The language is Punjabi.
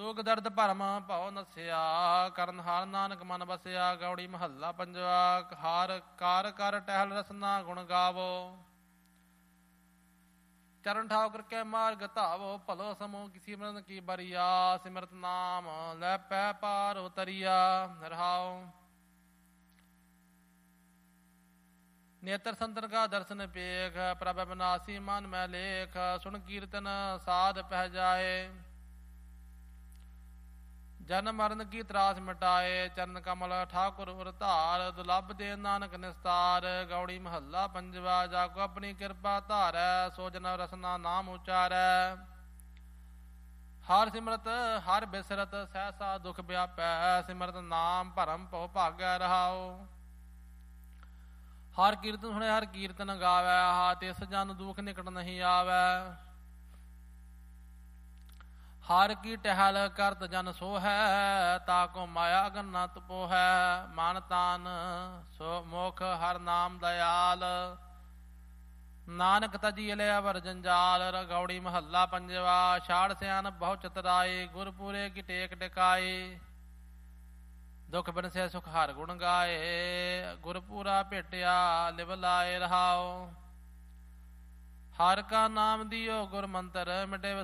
ਦੁਖ ਦਰਦ ਭਰਮ ਭਉ ਨਸਿਆ, ਕਰਨ ਹਾਰ ਨਾਨਕ ਮਨ ਬਸਿਆ। ਗੌੜੀ ਮਹੱਲਾ ਪੰਜਵਾ। ਹਾਰ ਕਾਰ ਕਰ ਟਹਿਲ ਰਸਨਾ ਗੁਣ ਗਾਵੋ, ਚਰਨ ਠਾਕੁਰ ਕੇ ਮਾਰਗ ਧਾਵੋ। ਭਲੋ ਸਮੂਹ ਕੀ ਸਿਮਰਨ ਕੀ ਬਰੀਆ, ਸਿਮਰਤ ਨਾਮ ਲੈ ਪੈ ਪਾਰ ਉਤਰੀਆ। ਰਹਾਉ ਨੇਤਰ ਸੰਤਨ ਕਾ ਦਰਸ਼ਨ ਪੇਖ, ਪ੍ਰਭ ਅਬਿਨਾਸੀ ਮਨ ਮੈਂ ਲੇਖ। ਸੁਣ ਕੀਰਤਨ ਸਾਧ ਪਹਿ ਜਾਏ, ਜਨਮ ਮਰਨ ਕੀ ਤਰਾਸ ਮਿਟਾਏ। ਚਰਨ ਕਮਲ ਠਾਕੁਰ ਉਰ ਧਾਰ, ਦੁਲੱਭ ਦੇ ਨਾਨਕ ਨਿਸਤਾਰ। ਗੌੜੀ ਮਹੱਲਾ ਪੰਜਵਾ। ਜਾਗੋ ਆਪਣੀ ਕਿਰਪਾ ਧਾਰੈ, ਸੋ ਜਨ ਰਸਨਾ ਨਾਮ ਉਚਾਰੈ। ਹਰ ਸਿਮਰਤ ਹਰ ਬਿਸਰਤ, ਸਹਿਸਾ ਦੁਖ ਵਿਆਪੈ। ਸਿਮਰਤ ਨਾਮ ਭਰਮ ਭਉ ਭਾਗੈ। ਰਹਾਉ ਹਰ ਕੀਰਤਨ ਸੁਣੇ ਹਰ ਕੀਰਤਨ ਗਾਵੈ, ਹਾ ਤਿਸ ਜਨ ਦੁਖ ਨਿਕਟ ਨਹੀਂ ਆਵੈ। ਹਰ ਕੀ ਟਹਿਲ ਕਰਤ ਜਨ ਸੋਹੈ, ਤਾਕੋ ਮਾਇਆ ਅਗਨ ਨ ਤਪੋਹੈ। ਮਨ ਤਨ ਸੋ ਮੁਖ ਹਰ ਨਾਮ ਦਇਆਲ, ਨਾਨਕ ਤਜੀ ਲਿਆ ਵਰ ਜੰਜਾਲ। ਗੌੜੀ ਮਹੱਲਾ ਪੰਜਵਾ। ਛਾੜ ਸਿਆਨ ਬਹੁ ਚਤਰਾਏ, ਗੁਰਪੂਰੇ ਕੀ ਟੇਕ ਟਿਕਾਏ। ਦੁਖ ਬਿਨਸੇ ਸੁਖ ਹਰ ਗੁਣ ਗਾਏ, ਗੁਰਪੂਰਾ ਭੇਟਿਆ ਲਿਵ ਲਾਏ। ਰਹਾਉ ਹਰ ਕਾ ਨਾਮ ਦਿਓ ਗੁਰ ਮੰਤਰ, ਮਿਟੇ